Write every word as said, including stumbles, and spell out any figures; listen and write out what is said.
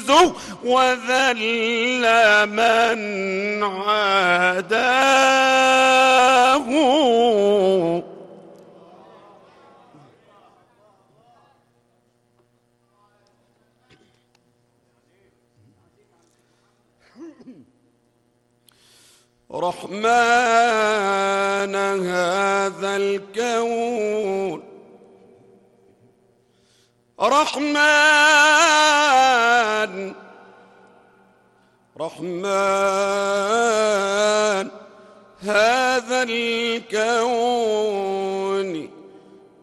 يعز وذل من عاداه. رحمن هذا الكون، رحمن رحمن هذا الكون